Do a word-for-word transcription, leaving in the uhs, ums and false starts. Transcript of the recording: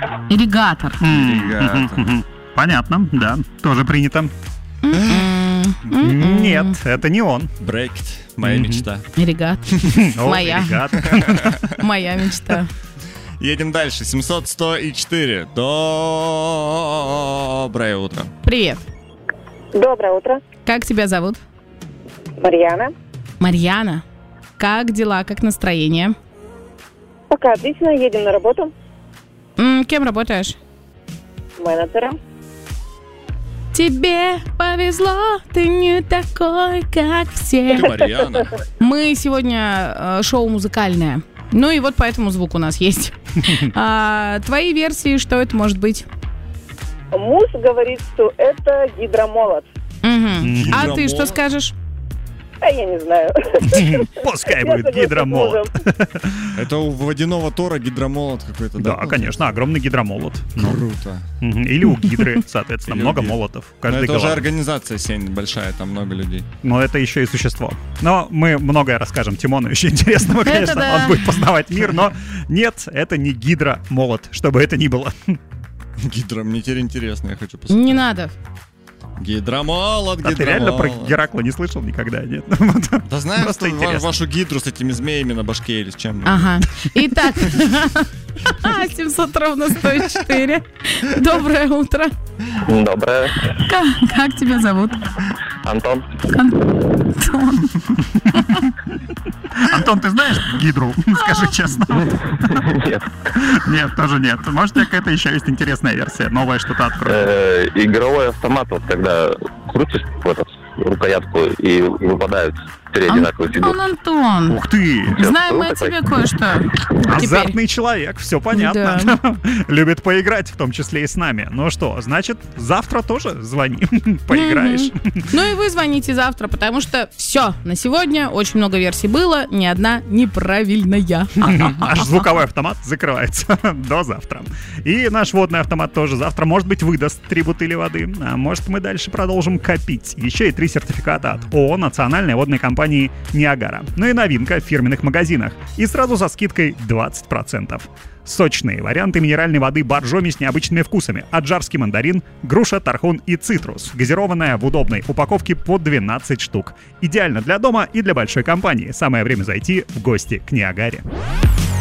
Ирригатор. Ирригатор. Понятно, да, тоже принято. Нет, это не он. Брекет. Моя мечта. Ирригатор. Моя. Моя мечта. Едем дальше. семьсот, сто и четыре. Доброе утро. Привет. Доброе утро. Как тебя зовут? Марьяна. Марьяна. Как дела, как настроение? Пока отлично, едем на работу. М, кем работаешь? Менеджером. Тебе повезло, ты не такой, как все. Ты Марьяна. Мы сегодня э, шоу музыкальное. Ну и вот поэтому звук у нас есть. А, твои версии, что это может быть? Муж говорит, что это гидромолот. Угу. А ты Гидромолот? что скажешь? А я не знаю. Пускай Я будет согласна с гидромолот. мужем. Это у водяного тора гидромолот какой-то, да? Да, конечно, огромный гидромолот. Ну, Круто. мгм. Или у гидры, соответственно, Или у много гидры. молотов. Но Каждый это уже голова. организация сень большая, там много людей. Но это еще и существо. Но мы многое расскажем Тимону еще интересного, Это конечно. да. Он будет познавать мир, но нет, это не гидромолот, что бы это ни было. Гидро, мне теперь интересно, я хочу посмотреть. Не надо. Гидромолот, А ты реально про гидромолот. Геракла не слышал никогда, нет? Да знаем, Просто что ва- интересно. вашу гидру с этими змеями на башке или с чем? Ага. Итак, семьсот ровно сто четыре. Доброе утро. Доброе. Как, как тебя зовут? Антон. Антон. Антон, ты знаешь гидру? Скажи честно. Нет. Нет, тоже нет. Может, у тебя какая-то еще есть интересная версия? Новое что-то откроет. Э, игровой автомат, вот когда крутишь в этот рукоятку и выпадают три одинаковые фигуры. Антон, Антон. Ух ты! Знаем мы о такой? тебе кое-что. Теперь. Азартный человек, все понятно. Любит поиграть, в том числе и с нами. Ну что, значит, завтра тоже звони, поиграешь. Ну и вы звоните завтра, потому что все, на сегодня очень много версий было, ни одна неправильная. Наш звуковой автомат закрывается до завтра. И наш водный автомат тоже завтра, может быть, выдаст три бутыли воды. А может, мы дальше продолжим копить. Еще и три сертификата от ООО «Национальной водной компании Ниагара». Ну и новинка в фирменных магазинах. И сразу со скидкой двадцать процентов. Сочные варианты минеральной воды Боржоми с необычными вкусами. Аджарский мандарин, груша, тархун и цитрус. Газированная в удобной упаковке по двенадцать штук. Идеально для дома и для большой компании. Самое время зайти в гости к Ниагаре.